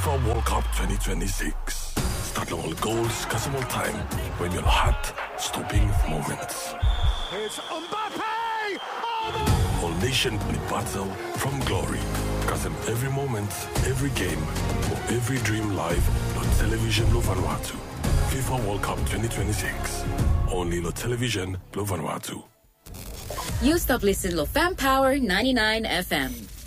FIFA World Cup 2026. Start all goals, Casimol time, when your heart stopping moments. It's Mbappe! All nation play battle from glory. Kasim every moment, every game, or every dream live on television Vanuatu. FIFA World Cup 2026. Only on television Vanuatu. You stop listening to Fan Power 99 FM.